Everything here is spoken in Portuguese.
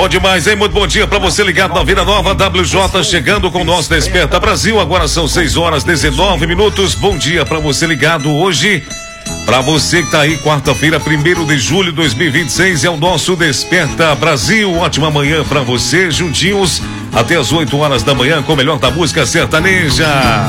Bom demais, hein? Muito bom dia pra você ligado na Vida Nova WJ, chegando com o nosso Desperta Brasil. Agora são 6h19. Bom dia pra você ligado hoje. Pra você que tá aí, quarta-feira, 1º de julho de 2026, é o nosso Desperta Brasil. Ótima manhã pra você, juntinhos até as 8 horas da manhã com o melhor da música sertaneja.